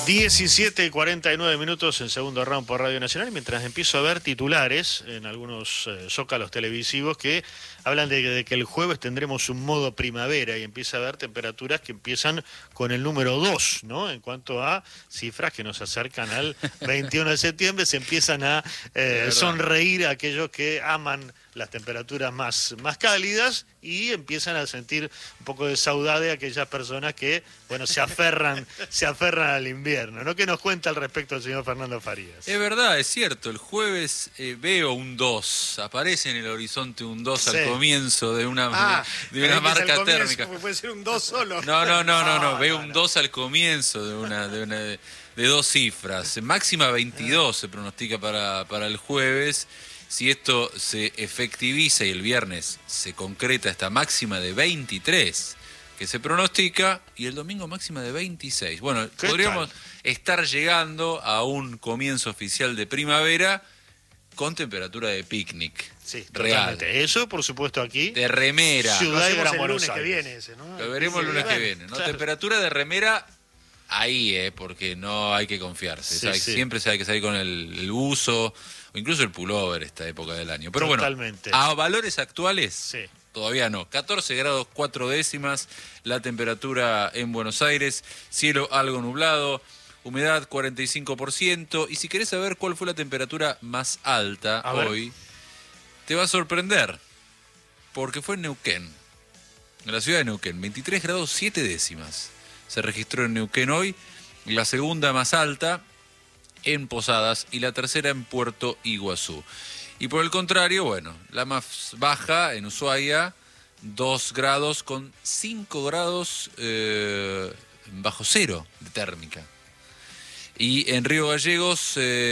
17:49 en segundo round por Radio Nacional, mientras empiezo a ver titulares en algunos zócalos televisivos que hablan de que el jueves tendremos un modo primavera y empieza a haber temperaturas que empiezan con el número 2, ¿no? En cuanto a cifras que nos acercan al 21 de septiembre, se empiezan a sonreír aquellos que aman las temperaturas más cálidas y empiezan a sentir un poco de saudade aquellas personas que, bueno, se aferran al invierno, ¿no? ¿Qué nos cuenta al respecto el señor Fernando Farías? Es verdad, es cierto, el jueves veo un 2, aparece en el horizonte un 2 al comienzo de una marca térmica. Puede ser un 2 solo. No, veo un 2 al comienzo de dos cifras. Máxima 22 se pronostica para el jueves. Si esto se efectiviza y el viernes se concreta esta máxima de 23 que se pronostica, y el domingo máxima de 26. Bueno, podríamos estar llegando a un comienzo oficial de primavera con temperatura de picnic. Sí, real. Totalmente. Eso, por supuesto, aquí. De remera. Ciudad de Gran el lunes Buenos que Aires. viene ese, ¿no? Lo veremos el lunes que viene, ¿no? Claro. Temperatura de remera ahí, porque no hay que confiarse. Sí. Siempre se hay que salir con el buzo o incluso el pullover esta época del año. Pero Totalmente. bueno, a valores actuales, Sí. todavía no. 14 grados 4 décimas la temperatura en Buenos Aires, cielo algo nublado, humedad 45%. Y si querés saber cuál fue la temperatura más alta hoy, te va a sorprender, porque fue en Neuquén, en la ciudad de Neuquén, 23 grados 7 décimas. Se registró en Neuquén hoy, la segunda más alta en Posadas y la tercera en Puerto Iguazú. Y por el contrario, bueno, la más baja en Ushuaia, 2 grados con 5 grados bajo cero de térmica. Y en Río Gallegos,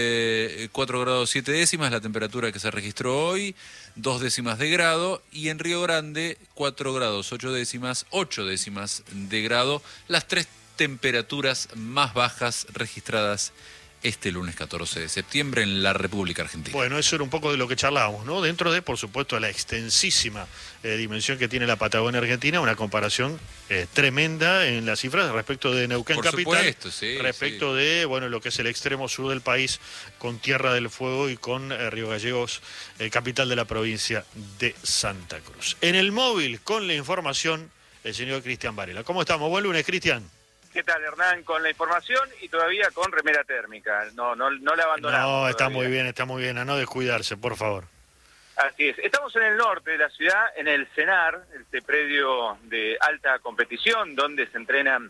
4 grados 7 décimas, la temperatura que se registró hoy, 2 décimas de grado. Y en Río Grande, 4 grados 8 décimas de grado, las tres temperaturas más bajas registradas este lunes 14 de septiembre en la República Argentina. Bueno, eso era un poco de lo que charlábamos, ¿no? Dentro de, por supuesto, la extensísima dimensión que tiene la Patagonia Argentina, una comparación tremenda en las cifras respecto de Neuquén Por capital, supuesto, sí, respecto de, bueno, lo que es el extremo sur del país, con Tierra del Fuego y con Río Gallegos, capital de la provincia de Santa Cruz. En el móvil, con la información, el señor Cristian Varela. ¿Cómo estamos? Buen lunes, Cristian. ¿Qué tal, Hernán? Con la información y todavía con remera térmica. No la abandonamos. No, está todavía. muy bien. A no descuidarse, por favor. Así es. Estamos en el norte de la ciudad, en el CENAR, este predio de alta competición, donde se entrenan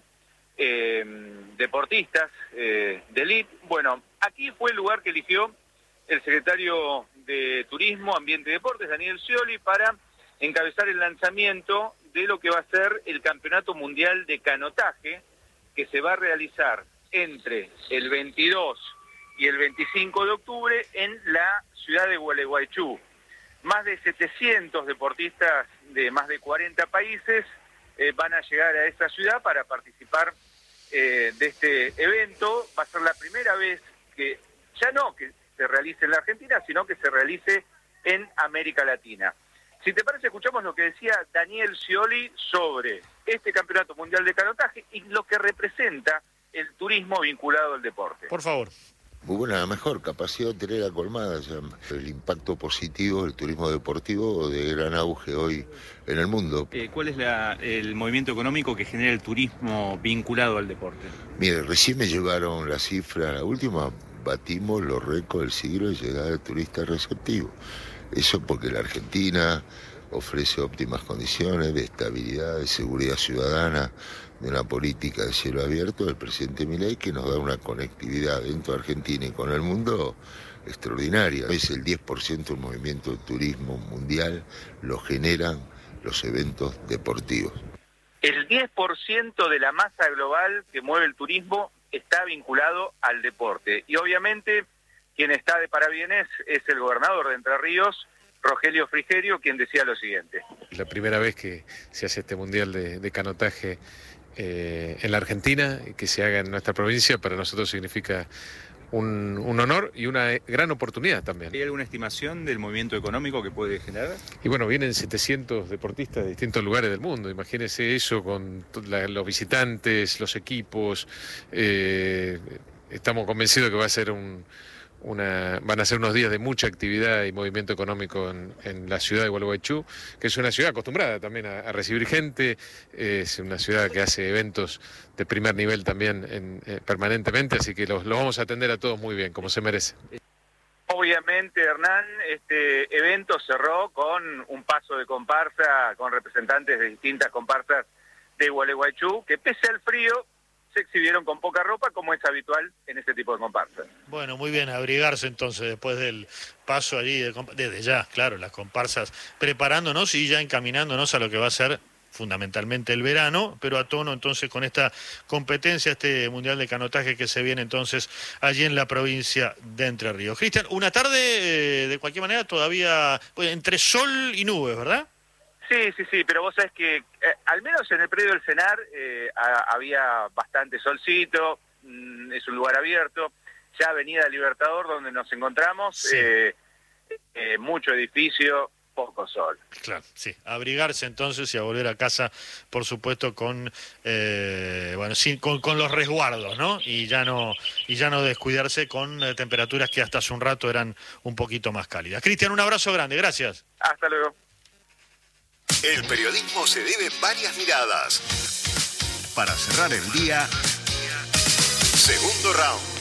deportistas de élite. Bueno, aquí fue el lugar que eligió el secretario de Turismo, Ambiente y Deportes, Daniel Scioli, para encabezar el lanzamiento de lo que va a ser el Campeonato Mundial de Canotaje, que se va a realizar entre el 22 y el 25 de octubre en la ciudad de Gualeguaychú. Más de 700 deportistas de más de 40 países van a llegar a esta ciudad para participar de este evento. Va a ser la primera vez que, ya no que se realice en la Argentina, sino que se realice en América Latina. Si te parece, escuchamos lo que decía Daniel Scioli sobre este Campeonato Mundial de Canotaje y lo que representa el turismo vinculado al deporte. Por favor. Muy buena, la mejor capacidad hotelera colmada, o sea, el impacto positivo del turismo deportivo de gran auge hoy en el mundo. ¿Cuál es el movimiento económico que genera el turismo vinculado al deporte? Mire, recién me llevaron la cifra, la última, batimos los récords del siglo de llegada de turistas receptivos. Eso porque la Argentina ofrece óptimas condiciones de estabilidad, de seguridad ciudadana, de una política de cielo abierto del presidente Milei que nos da una conectividad dentro de Argentina y con el mundo extraordinaria. Es el 10% del movimiento de turismo mundial, lo generan los eventos deportivos. El 10% de la masa global que mueve el turismo está vinculado al deporte. Y obviamente quien está de parabienes es el gobernador de Entre Ríos, Rogelio Frigerio, quien decía lo siguiente. La primera vez que se hace este mundial de canotaje en la Argentina, que se haga en nuestra provincia, para nosotros significa un honor y una gran oportunidad también. ¿Hay alguna estimación del movimiento económico que puede generar? Y bueno, vienen 700 deportistas de distintos lugares del mundo. Imagínense eso con los visitantes, los equipos. Estamos convencidos que va a ser van a ser unos días de mucha actividad y movimiento económico en la ciudad de Gualeguaychú, que es una ciudad acostumbrada también a recibir gente, es una ciudad que hace eventos de primer nivel también permanentemente, así que los vamos a atender a todos muy bien, como se merece. Obviamente, Hernán, este evento cerró con un paso de comparsa con representantes de distintas comparsas de Gualeguaychú, que pese al frío se exhibieron con poca ropa, como es habitual en este tipo de comparsas. Bueno, muy bien, abrigarse entonces después del paso allí, desde ya, claro, las comparsas, preparándonos y ya encaminándonos a lo que va a ser fundamentalmente el verano, pero a tono entonces con esta competencia, este mundial de canotaje que se viene entonces allí en la provincia de Entre Ríos. Cristian, una tarde de cualquier manera todavía entre sol y nubes, ¿verdad? Sí, pero vos sabés que al menos en el predio del CENAR había bastante solcito, es un lugar abierto, ya Avenida Libertador donde nos encontramos, sí. Mucho edificio, poco sol. Claro, sí, abrigarse entonces y a volver a casa, por supuesto, con los resguardos, ¿no? Y ya no descuidarse con temperaturas que hasta hace un rato eran un poquito más cálidas. Cristian, un abrazo grande, gracias. Hasta luego. El periodismo se debe varias miradas. Para cerrar el día, segundo round.